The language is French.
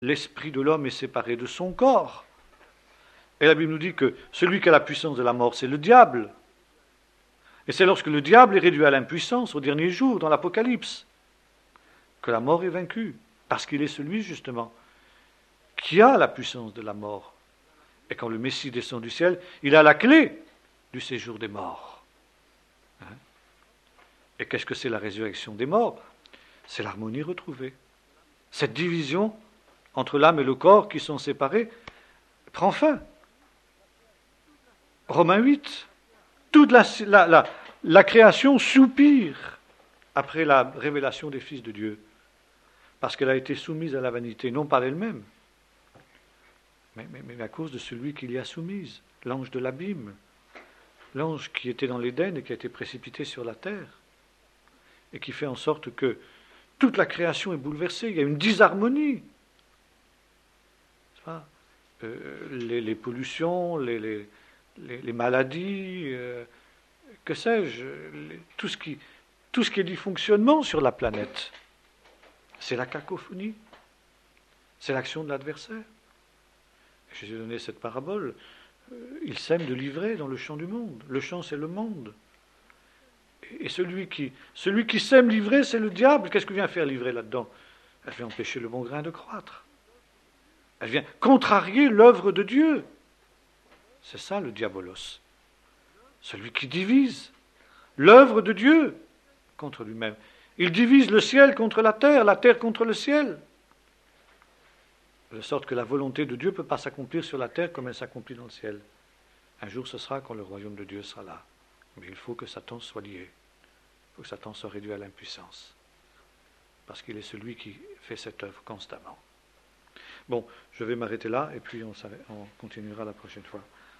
l'esprit de l'homme est séparé de son corps. Et la Bible nous dit que celui qui a la puissance de la mort, c'est le diable. Et c'est lorsque le diable est réduit à l'impuissance, au dernier jour, dans l'Apocalypse, que la mort est vaincue. Parce qu'il est celui, justement, qui a la puissance de la mort. Et quand le Messie descend du ciel, il a la clé du séjour des morts. Hein? Et qu'est-ce que c'est la résurrection des morts? C'est l'harmonie retrouvée. Cette division entre l'âme et le corps qui sont séparés prend fin. Romains 8. Toute la création soupire après la révélation des fils de Dieu, parce qu'elle a été soumise à la vanité, non par elle-même, mais à cause de celui qui l'y a soumise, l'ange de l'abîme, l'ange qui était dans l'Éden et qui a été précipité sur la terre, et qui fait en sorte que toute la création est bouleversée, il y a une disharmonie. Les pollutions, les maladies, que sais-je, tout ce qui est dysfonctionnement sur la planète, c'est la cacophonie, c'est l'action de l'adversaire. Jésus a donné cette parabole, il sème de l'ivraie dans le champ du monde. Le champ, c'est le monde. Et celui qui sème l'ivraie, c'est le diable. Qu'est-ce que vient faire l'ivraie là-dedans? Elle vient empêcher le bon grain de croître. Elle vient contrarier l'œuvre de Dieu. C'est ça le diabolos. Celui qui divise l'œuvre de Dieu contre lui-même. Il divise le ciel contre la terre contre le ciel. De sorte que la volonté de Dieu ne peut pas s'accomplir sur la terre comme elle s'accomplit dans le ciel. Un jour ce sera quand le royaume de Dieu sera là. Mais il faut que Satan soit lié. Il faut que Satan soit réduit à l'impuissance. Parce qu'il est celui qui fait cette œuvre constamment. Bon, je vais m'arrêter là et puis on continuera la prochaine fois.